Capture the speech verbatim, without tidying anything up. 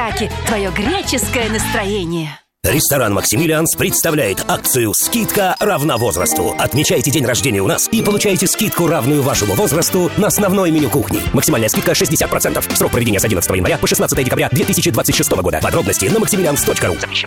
Хаки, твое греческое настроение. Ресторан «Максимилианс» представляет акцию «Скидка равна возрасту». Отмечайте день рождения у нас и получаете скидку, равную вашему возрасту, на основное меню кухни. Максимальная скидка шестьдесят процентов. Срок проведения с одиннадцатого января по шестнадцатое декабря две тысячи двадцать шестого года. Подробности на максимилианс точка ру.